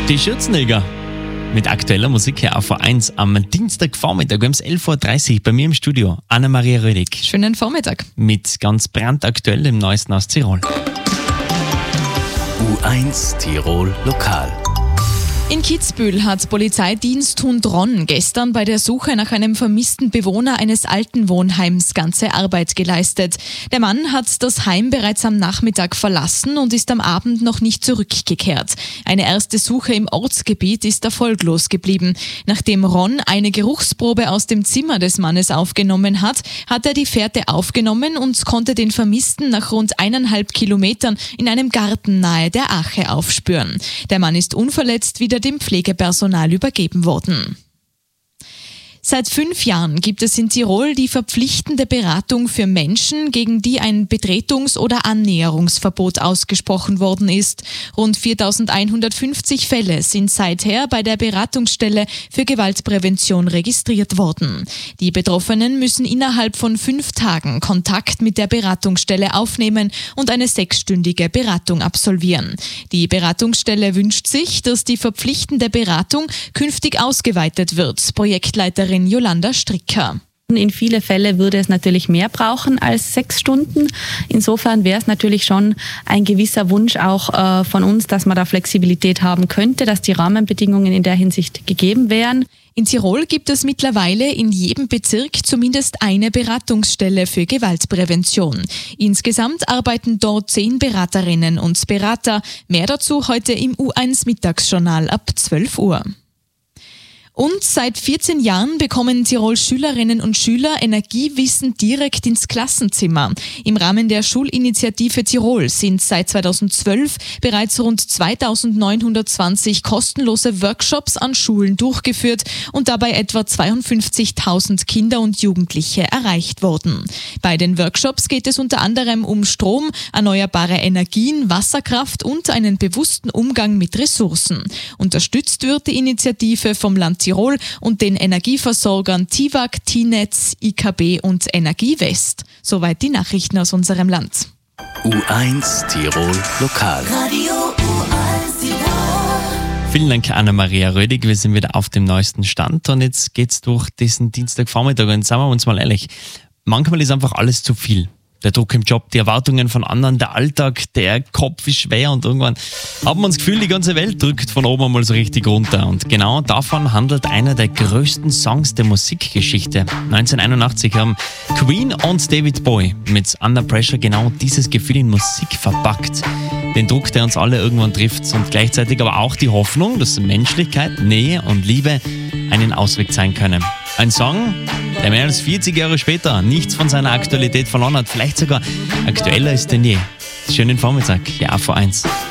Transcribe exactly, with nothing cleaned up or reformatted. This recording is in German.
Die Schürzenegger mit aktueller Musik hier auf A eins am Dienstagvormittag um elf Uhr dreißig bei mir im Studio. Anna-Maria Rödig. Schönen Vormittag. Mit ganz brandaktuell im Neuesten aus Tirol. U eins Tirol Lokal. In Kitzbühel hat Polizeidiensthund Ron gestern bei der Suche nach einem vermissten Bewohner eines alten Wohnheims ganze Arbeit geleistet. Der Mann hat das Heim bereits am Nachmittag verlassen und ist am Abend noch nicht zurückgekehrt. Eine erste Suche im Ortsgebiet ist erfolglos geblieben. Nachdem Ron eine Geruchsprobe aus dem Zimmer des Mannes aufgenommen hat, hat er die Fährte aufgenommen und konnte den Vermissten nach rund eineinhalb Kilometern in einem Garten nahe der Ache aufspüren. Der Mann ist unverletzt wieder dem Pflegepersonal übergeben worden. Seit fünf Jahren gibt es in Tirol die verpflichtende Beratung für Menschen, gegen die ein Betretungs- oder Annäherungsverbot ausgesprochen worden ist. Rund viertausendeinhundertfünfzig Fälle sind seither bei der Beratungsstelle für Gewaltprävention registriert worden. Die Betroffenen müssen innerhalb von fünf Tagen Kontakt mit der Beratungsstelle aufnehmen und eine sechsstündige Beratung absolvieren. Die Beratungsstelle wünscht sich, dass die verpflichtende Beratung künftig ausgeweitet wird. Projektleiterin Jolanda Stricker. In viele Fälle würde es natürlich mehr brauchen als sechs Stunden. Insofern wäre es natürlich schon ein gewisser Wunsch auch äh, von uns, dass man da Flexibilität haben könnte, dass die Rahmenbedingungen in der Hinsicht gegeben wären. In Tirol gibt es mittlerweile in jedem Bezirk zumindest eine Beratungsstelle für Gewaltprävention. Insgesamt arbeiten dort zehn Beraterinnen und Berater. Mehr dazu heute im U eins Mittagsjournal ab zwölf Uhr. Und seit vierzehn Jahren bekommen Tirols Schülerinnen und Schüler Energiewissen direkt ins Klassenzimmer. Im Rahmen der Schulinitiative Tirol sind seit zweitausendzwölf bereits rund zweitausendneunhundertzwanzig kostenlose Workshops an Schulen durchgeführt und dabei etwa zweiundfünfzigtausend Kinder und Jugendliche erreicht worden. Bei den Workshops geht es unter anderem um Strom, erneuerbare Energien, Wasserkraft und einen bewussten Umgang mit Ressourcen. Unterstützt wird die Initiative vom Land Tirol und den Energieversorgern Tiwag, T-Netz, I K B und Energiewest. Soweit die Nachrichten aus unserem Land. U eins Tirol Lokal. Radio U eins Tirol. Vielen Dank, Anna-Maria Rödig. Wir sind wieder auf dem neuesten Stand und jetzt geht's durch diesen Dienstagvormittag und sagen wir uns mal ehrlich, manchmal ist einfach alles zu viel. Der Druck im Job, die Erwartungen von anderen, der Alltag, der Kopf ist schwer und irgendwann hat man das Gefühl, die ganze Welt drückt von oben mal so richtig runter. Und genau davon handelt einer der größten Songs der Musikgeschichte. neunzehnhunderteinundachtzig haben Queen und David Bowie mit Under Pressure genau dieses Gefühl in Musik verpackt. Den Druck, der uns alle irgendwann trifft und gleichzeitig aber auch die Hoffnung, dass Menschlichkeit, Nähe und Liebe einen Ausweg sein können. Ein Song, der mehr als vierzig Jahre später nichts von seiner Aktualität verloren hat, vielleicht sogar aktueller ist denn je. Schönen Vormittag, ja, vor eins.